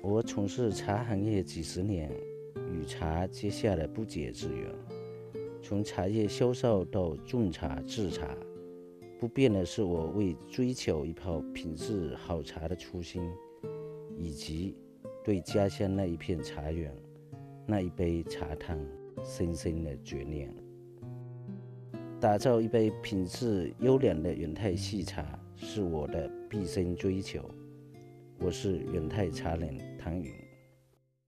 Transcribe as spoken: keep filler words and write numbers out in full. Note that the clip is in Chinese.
我从事茶行业几十年，与茶结下了不解之缘。从茶叶销售到种茶制茶，不变的是我为追求一泡品质好茶的初心，以及对家乡那一片茶园、那一杯茶汤深深的眷恋。打造一杯品质优良的原泰细茶是我的毕生追求。我是原泰茶人唐云。